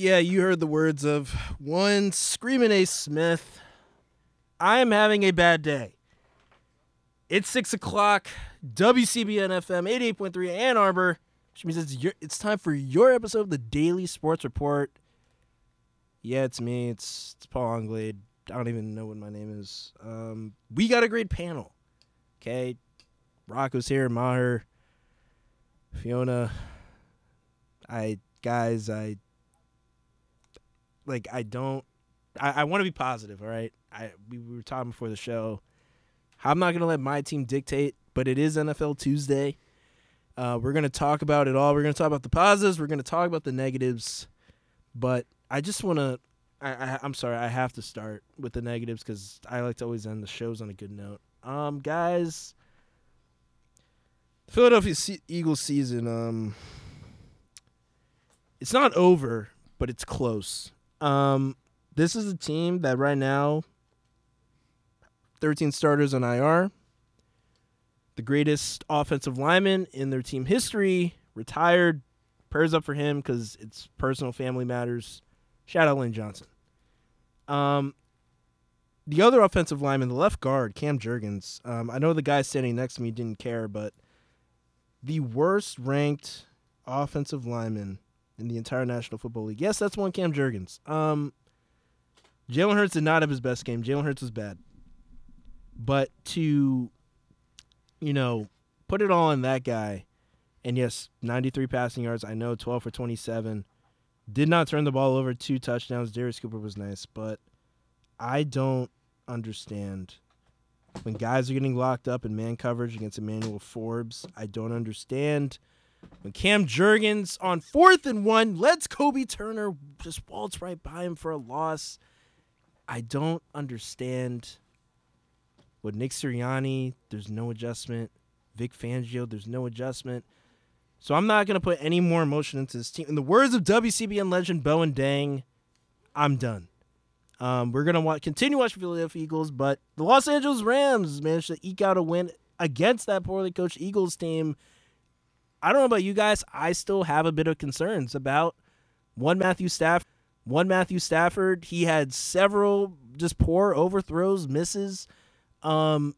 Yeah, you heard the words of one Screaming A. Smith. I am having a bad day. It's 6 o'clock, WCBN FM 88.3 Ann Arbor, which means it's time for your episode of the Daily Sports Report. Yeah, it's me. It's Paul Anglade. I don't even know what my name is. We got a great panel. Okay, Rocco's here, Maher, Fiona. I want to be positive, all right? We were talking before the show. I'm not going to let my team dictate, but it is NFL Tuesday. We're going to talk about it all. We're going to talk about the positives. We're going to talk about the negatives. But I just want to I'm sorry, I have to start with the negatives because I like to always end the shows on a good note. Guys, Philadelphia Eagles season, it's not over, but it's close. This is a team that right now, 13 starters on IR, the greatest offensive lineman in their team history, retired. Prayers up for him because it's personal family matters. Shout out Lane Johnson. The other offensive lineman, the left guard, Cam Jurgens. I know the guy standing next to me didn't care, but the worst ranked offensive lineman in the entire National Football League. Yes, that's one Cam Jurgens. Jalen Hurts did not have his best game. Jalen Hurts was bad. But to, put it all on that guy, and yes, 93 passing yards. I know, 12 for 27. Did not turn the ball over, 2 touchdowns. Darius Cooper was nice, but I don't understand when guys are getting locked up in man coverage against Emmanuel Forbes. I don't understand when Cam Jurgens on 4th and 1 lets Kobe Turner just waltz right by him for a loss. I don't understand with Nick Sirianni. There's no adjustment. Vic Fangio, there's no adjustment. So I'm not going to put any more emotion into this team. In the words of WCBN legend Bowen Dang, I'm done. We're going to continue watching Philadelphia Eagles, but the Los Angeles Rams managed to eke out a win against that poorly coached Eagles team. I don't know about you guys. I still have a bit of concerns about one Matthew Stafford. He had several just poor overthrows, misses.